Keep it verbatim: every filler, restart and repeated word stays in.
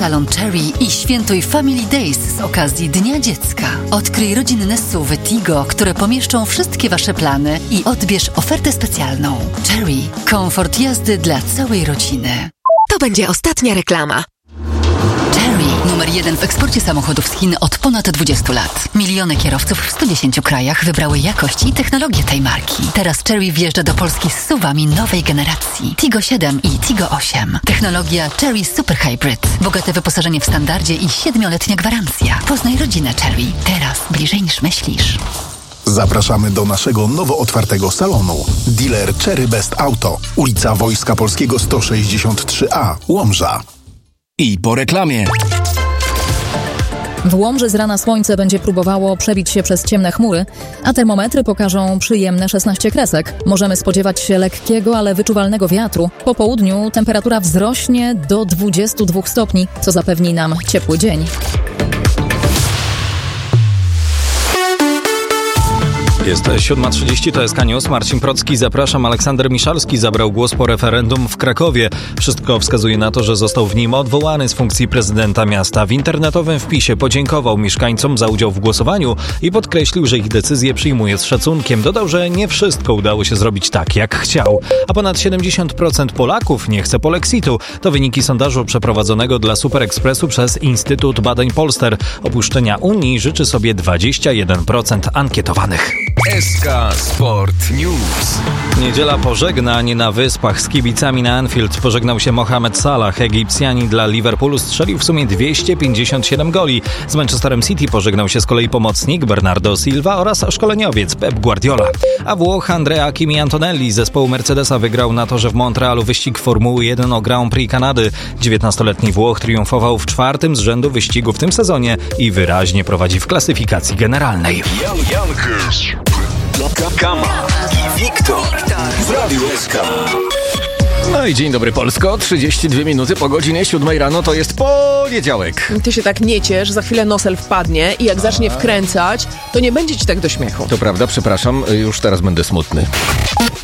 salon Cherry i świętuj Family Days z okazji Dnia Dziecka. Odkryj rodzinne S U V-y Tigo, które pomieszczą wszystkie Wasze plany i odbierz ofertę specjalną. Cherry. Komfort jazdy dla całej rodziny. To będzie ostatnia reklama. Cherry, numer jeden w eksporcie samochodów z Chin od ponad dwudziestu lat. Miliony kierowców w stu dziesięciu krajach wybrały jakość i technologię tej marki. Teraz Cherry wjeżdża do Polski z S U V-ami nowej generacji. Tigo siedem i Tigo osiem. Technologia Cherry Super Hybrid. Bogate wyposażenie w standardzie i siedmioletnia gwarancja. Poznaj rodzinę Cherry. Teraz bliżej niż myślisz. Zapraszamy do naszego nowo otwartego salonu. Dealer Cherry Best Auto. Ulica Wojska Polskiego sto sześćdziesiąt trzy A, Łomża. I po reklamie. W Łomży z rana słońce będzie próbowało przebić się przez ciemne chmury, a termometry pokażą przyjemne szesnaście kresek. Możemy spodziewać się lekkiego, ale wyczuwalnego wiatru. Po południu temperatura wzrośnie do dwudziestu dwóch stopni, co zapewni nam ciepły dzień. Jest siódma trzydzieści, to jest K News. Marcin Procki, zapraszam. Aleksander Miszalski zabrał głos po referendum w Krakowie. Wszystko wskazuje na to, że został w nim odwołany z funkcji prezydenta miasta. W internetowym wpisie podziękował mieszkańcom za udział w głosowaniu i podkreślił, że ich decyzję przyjmuje z szacunkiem. Dodał, że nie wszystko udało się zrobić tak, jak chciał. A ponad siedemdziesiąt procent Polaków nie chce polexitu. To wyniki sondażu przeprowadzonego dla Super Expressu przez Instytut Badań Polster. Opuszczenia Unii życzy sobie dwadzieścia jeden procent ankietowanych. S K Sport News. Niedziela pożegnań na Wyspach z kibicami na Anfield. Pożegnał się Mohamed Salah. Egipcjanin dla Liverpoolu strzelił w sumie dwieście pięćdziesiąt siedem goli. Z Manchesterem City pożegnał się z kolei pomocnik Bernardo Silva oraz szkoleniowiec Pep Guardiola. A Włoch Andrea Kimi Antonelli z zespołu Mercedesa wygrał na torze w Montrealu wyścig Formuły jeden o Grand Prix Kanady. dziewiętnastoletni Włoch triumfował w czwartym z rzędu wyścigu w tym sezonie i wyraźnie prowadzi w klasyfikacji generalnej. Jan Jankers, Kama i Wiktor w Radiu S K. No i dzień dobry Polsko, trzydzieści dwie minuty po godzinie siódmej rano, to jest poniedziałek. Ty się tak nie ciesz, za chwilę nosel wpadnie i jak zacznie wkręcać, to nie będzie ci tak do śmiechu. To prawda, przepraszam, już teraz będę smutny.